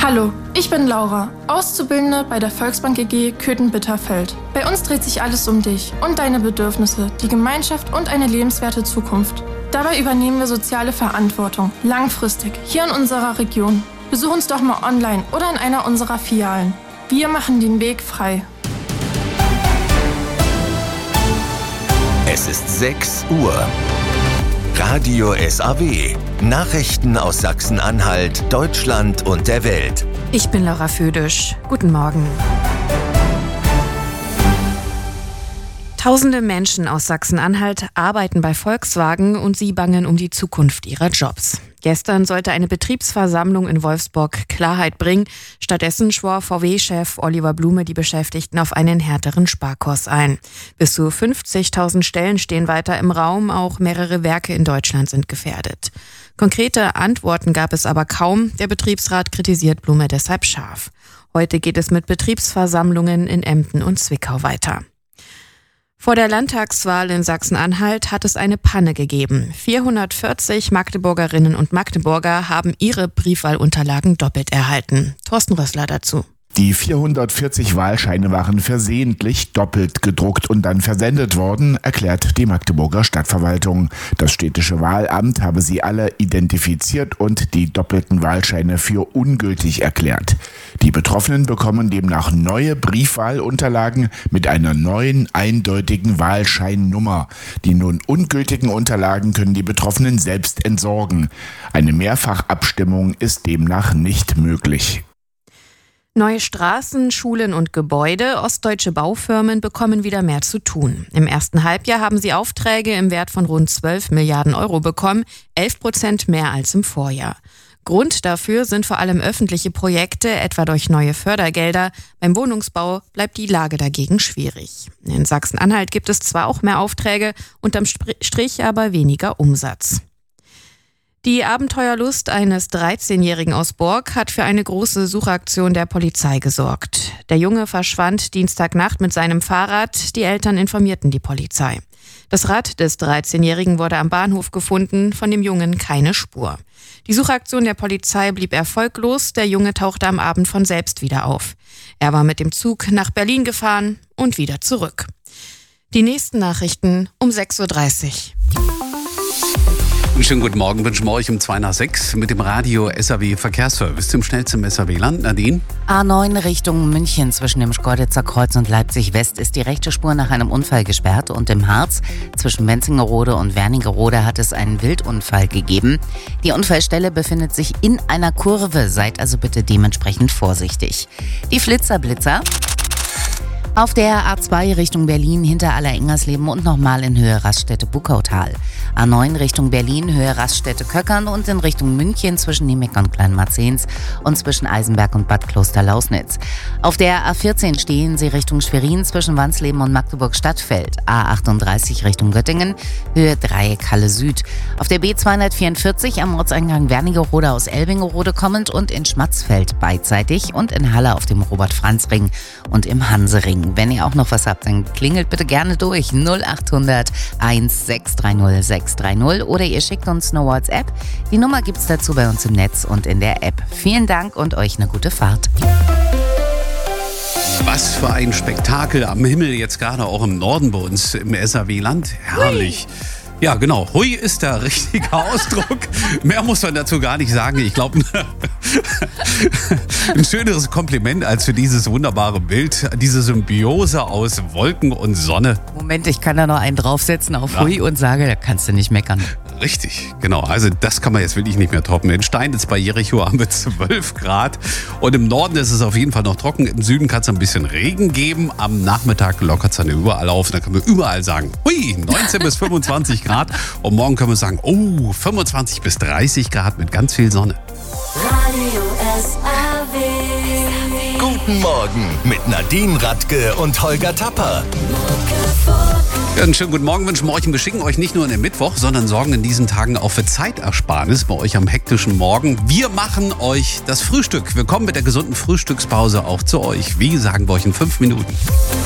Hallo, ich bin Laura, Auszubildende bei der Volksbank EG Köthen-Bitterfeld. Bei uns dreht sich alles um dich und deine Bedürfnisse, die Gemeinschaft und eine lebenswerte Zukunft. Dabei übernehmen wir soziale Verantwortung, langfristig, hier in unserer Region. Besuch uns doch mal online oder in einer unserer Filialen. Wir machen den Weg frei. Es ist 6 Uhr. Radio SAW. Nachrichten aus Sachsen-Anhalt, Deutschland und der Welt. Ich bin Laura Födisch. Guten Morgen. Tausende Menschen aus Sachsen-Anhalt arbeiten bei Volkswagen und sie bangen um die Zukunft ihrer Jobs. Gestern sollte eine Betriebsversammlung in Wolfsburg Klarheit bringen. Stattdessen schwor VW-Chef Oliver Blume die Beschäftigten auf einen härteren Sparkurs ein. Bis zu 50.000 Stellen stehen weiter im Raum. Auch mehrere Werke in Deutschland sind gefährdet. Konkrete Antworten gab es aber kaum. Der Betriebsrat kritisiert Blume deshalb scharf. Heute geht es mit Betriebsversammlungen in Emden und Zwickau weiter. Vor der Landtagswahl in Sachsen-Anhalt hat es eine Panne gegeben. 440 Magdeburgerinnen und Magdeburger haben ihre Briefwahlunterlagen doppelt erhalten. Thorsten Rössler dazu. Die 440 Wahlscheine waren versehentlich doppelt gedruckt und dann versendet worden, erklärt die Magdeburger Stadtverwaltung. Das städtische Wahlamt habe sie alle identifiziert und die doppelten Wahlscheine für ungültig erklärt. Die Betroffenen bekommen demnach neue Briefwahlunterlagen mit einer neuen, eindeutigen Wahlscheinnummer. Die nun ungültigen Unterlagen können die Betroffenen selbst entsorgen. Eine Mehrfachabstimmung ist demnach nicht möglich. Neue Straßen, Schulen und Gebäude. Ostdeutsche Baufirmen bekommen wieder mehr zu tun. Im ersten Halbjahr haben sie Aufträge im Wert von rund 12 Milliarden Euro bekommen, 11% mehr als im Vorjahr. Grund dafür sind vor allem öffentliche Projekte, etwa durch neue Fördergelder. Beim Wohnungsbau bleibt die Lage dagegen schwierig. In Sachsen-Anhalt gibt es zwar auch mehr Aufträge, unterm Strich aber weniger Umsatz. Die Abenteuerlust eines 13-Jährigen aus Bork hat für eine große Suchaktion der Polizei gesorgt. Der Junge verschwand Dienstagnacht mit seinem Fahrrad. Die Eltern informierten die Polizei. Das Rad des 13-Jährigen wurde am Bahnhof gefunden, von dem Jungen keine Spur. Die Suchaktion der Polizei blieb erfolglos. Der Junge tauchte am Abend von selbst wieder auf. Er war mit dem Zug nach Berlin gefahren und wieder zurück. Die nächsten Nachrichten um 6.30 Uhr. Einen schönen guten Morgen wünschen wir euch um 5:55 mit dem Radio SAW Verkehrsservice zum schnellsten SAW-Land. Nadine? A9 Richtung München zwischen dem Schkeuditzer Kreuz und Leipzig West ist die rechte Spur nach einem Unfall gesperrt und im Harz zwischen Menzingerode und Wernigerode hat es einen Wildunfall gegeben. Die Unfallstelle befindet sich in einer Kurve, seid also bitte dementsprechend vorsichtig. Die Flitzer-Blitzer. Auf der A2 Richtung Berlin hinter Allerengersleben und nochmal in Höhe Raststätte-Buckautal. A9 Richtung Berlin, Höhe Raststätte-Köckern und in Richtung München zwischen Niemeck und Kleinmarzens und zwischen Eisenberg und Bad Kloster-Lausnitz. Auf der A14 stehen Sie Richtung Schwerin zwischen Wansleben und Magdeburg-Stadtfeld. A38 Richtung Göttingen, Höhe Dreieck Halle Süd. Auf der B244 am Ortseingang Wernigerode aus Elbingerode kommend und in Schmatzfeld beidseitig und in Halle auf dem Robert-Franz-Ring und im Hansering. Wenn ihr auch noch was habt, dann klingelt bitte gerne durch 0800 1630 630 oder ihr schickt uns eine WhatsApp. Die Nummer gibt's dazu bei uns im Netz und in der App. Vielen Dank und euch eine gute Fahrt. Was für ein Spektakel am Himmel, jetzt gerade auch im Norden bei uns im SAW-Land. Herrlich. Hui. Ja, genau. Hui ist der richtige Ausdruck. Mehr muss man dazu gar nicht sagen. Ich glaube, ein schöneres Kompliment als für dieses wunderbare Bild. Diese Symbiose aus Wolken und Sonne. Moment, ich kann da noch einen draufsetzen auf Hui und sage, da kannst du nicht meckern. Richtig, genau. Also das kann man jetzt wirklich nicht mehr toppen. In Steinitz bei Jericho haben wir 12 Grad. Und im Norden ist es auf jeden Fall noch trocken. Im Süden kann es ein bisschen Regen geben. Am Nachmittag lockert es dann überall auf. Da können wir überall sagen, hui, 19 bis 25 Grad. Und morgen können wir sagen, oh, 25 bis 30 Grad mit ganz viel Sonne. Radio SAW. Guten Morgen mit Nadine Radke und Holger Tapper. Ja, einen schönen guten Morgen wünschen wir euch und wir schicken euch nicht nur in den Mittwoch, sondern sorgen in diesen Tagen auch für Zeitersparnis bei euch am hektischen Morgen. Wir machen euch das Frühstück. Wir kommen mit der gesunden Frühstückspause auch zu euch. Wie sagen wir euch in 5 Minuten.